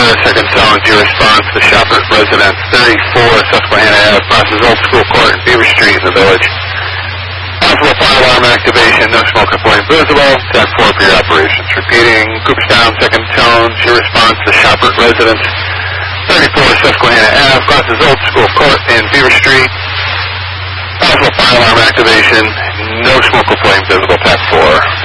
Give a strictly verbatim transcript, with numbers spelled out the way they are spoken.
second zone, your response to Shopper residence, thirty-four Susquehanna Ave, crosses Old School Court and Beaver Street in the village. Possible fire alarm activation, no smoke or flame visible, ten four for your operations. Repeating, Cooperstown, second zone, your response to Shopper residence, thirty-four Susquehanna Ave, crosses Old School Court and Beaver Street. Possible fire alarm activation, no smoke or flame visible, ten four.